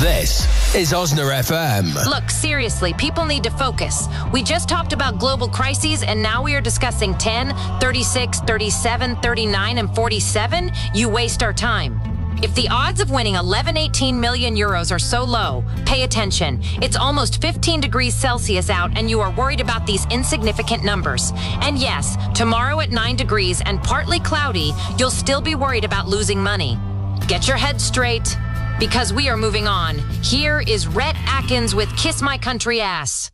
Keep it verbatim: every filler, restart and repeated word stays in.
This is Osner F M. Look, seriously, people need to focus. We just talked about global crises, and now we are discussing ten, thirty-six, thirty-seven, thirty-nine, and forty-seven. You waste our time. If the odds of winning eleven, eighteen million euros are so low, pay attention. It's almost fifteen degrees Celsius out, and you are worried about these insignificant numbers. And yes, tomorrow at nine degrees and partly cloudy, you'll still be worried about losing money. Get your head straight, because we are moving on. Here is Rhett Akins with Kiss My Country Ass.